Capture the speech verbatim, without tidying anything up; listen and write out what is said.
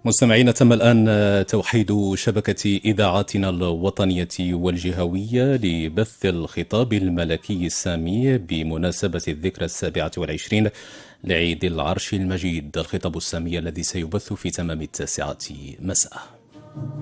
مستمعينا، تم الآن توحيد شبكة إذاعاتنا الوطنية والجهوية لبث الخطاب الملكي السامي بمناسبة الذكرى السابعة والعشرين لعيد العرش المجيد، الخطاب السامي الذي سيبث في تمام التاسعة مساء.